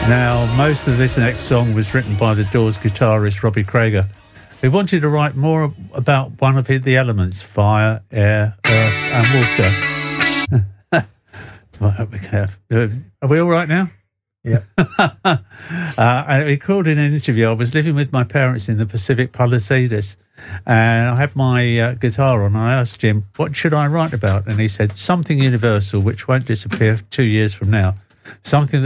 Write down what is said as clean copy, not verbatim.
Now, most of this next song was written by the Doors guitarist Robbie Krieger, who wanted to write more about one of the elements, fire, air, earth and water. Are we all right now? Yeah. And he called in an interview. I was living with my parents in the Pacific Palisades, and I had my guitar on. I asked him, what should I write about? And he said, something universal which won't disappear 2 years from now. Something that